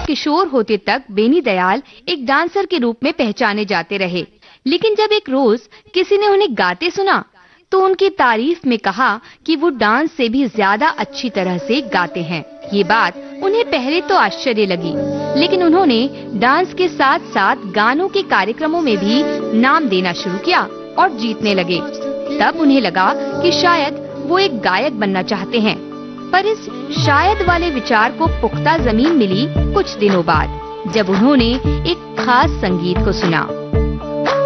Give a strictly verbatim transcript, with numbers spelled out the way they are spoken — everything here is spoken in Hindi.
किशोर होते तक बेनी दयाल एक डांसर के रूप में पहचाने जाते रहे, लेकिन जब एक रोज किसी ने उन्हें गाते सुना तो उनकी तारीफ में कहा कि वो डांस से भी ज्यादा अच्छी तरह से गाते हैं। ये बात उन्हें पहले तो आश्चर्य लगी, लेकिन उन्होंने डांस के साथ साथ गानों के कार्यक्रमों में भी नाम देना शुरू किया और जीतने लगे। तब उन्हें लगा कि शायद वो एक गायक बनना चाहते हैं, पर इस शायद वाले विचार को पुख्ता जमीन मिली कुछ दिनों बाद, जब उन्होंने एक खास संगीत को सुना।